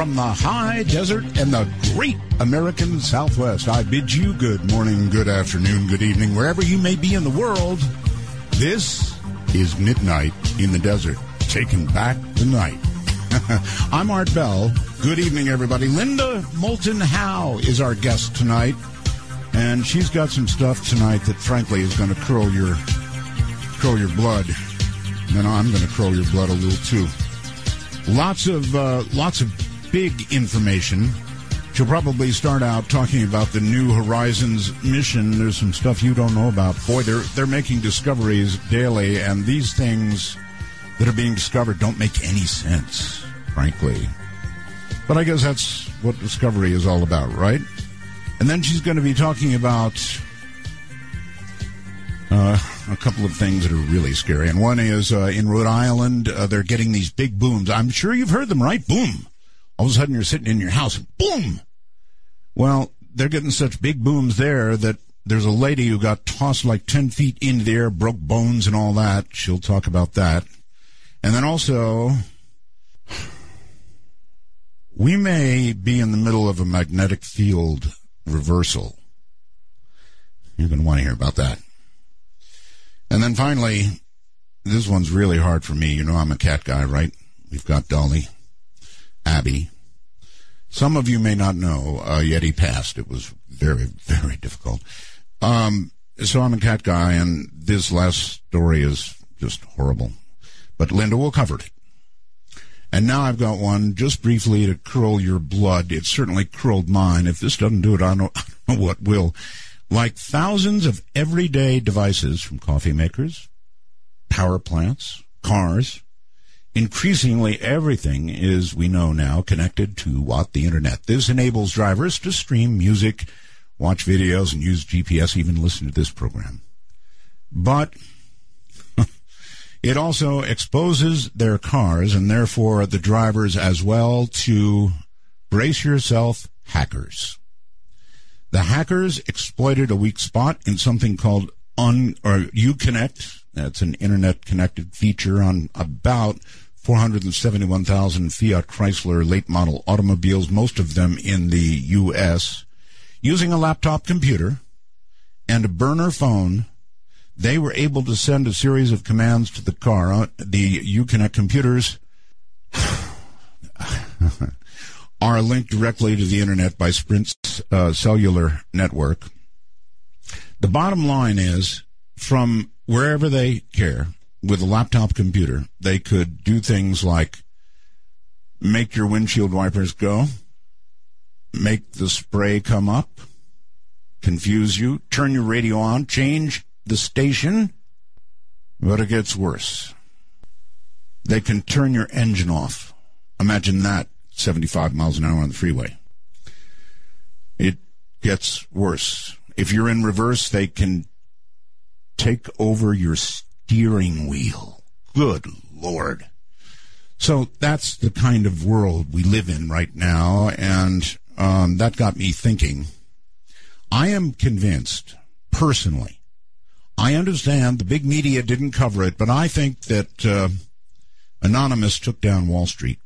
from the high desert and the great American Southwest. I bid you good morning, good afternoon, good evening, wherever you may be in the world. This is Midnight in the Desert, taking back the night. I'm Art Bell. Good evening, everybody. Linda Moulton Howe is our guest tonight, and she's got some stuff tonight that, frankly, is going to curl your blood. And then I'm going to curl your blood a little too. Lots of big information. She'll probably start out talking about the New Horizons mission. There's some stuff you don't know about. Boy, they're making discoveries daily, and these things that are being discovered don't make any sense, frankly. But I guess that's what discovery is all about, right? And then she's going to be talking about a couple of things that are really scary. And one is in Rhode Island, they're getting these big booms. I'm sure you've heard them, right? Boom. All of a sudden you're sitting in your house, boom. Well, they're getting such big booms there that there's a lady who got tossed like 10 feet into the air, broke bones and all that. She'll talk about that. And then also, we may be in the middle of a magnetic field reversal. You're going to want to hear about that. And then finally, this one's really hard for me. You know I'm a cat guy, right? We've got Dolly, Abby. Some of you may not know, Yeti passed. It was very, very difficult. So I'm a cat guy, and this last story is just horrible. But Linda will cover it. And now I've got one just briefly to curl your blood. It certainly curled mine. If this doesn't do it, I don't know what will. Like thousands of everyday devices, from coffee makers, power plants, cars, increasingly everything is, we know now, connected to the internet. This enables drivers to stream music, watch videos, and use GPS, even listen to this program. But it also exposes their cars, and therefore the drivers as well, to, brace yourself, hackers. The hackers exploited a weak spot in something called Uconnect. That's an internet-connected feature on about 471,000 Fiat Chrysler late-model automobiles, most of them in the U.S. Using a laptop computer and a burner phone, they were able to send a series of commands to the car. The Uconnect computers are linked directly to the internet by Sprint's cellular network. The bottom line is, from wherever they care, with a laptop computer, they could do things like make your windshield wipers go, make the spray come up, confuse you, turn your radio on, change the station, but it gets worse. They can turn your engine off. Imagine that, 75 miles an hour on the freeway. It gets worse. If you're in reverse, they can take over your steering wheel. Good Lord. So that's the kind of world we live in right now, and that got me thinking. I am convinced, personally, I understand the big media didn't cover it, but I think that Anonymous took down Wall Street.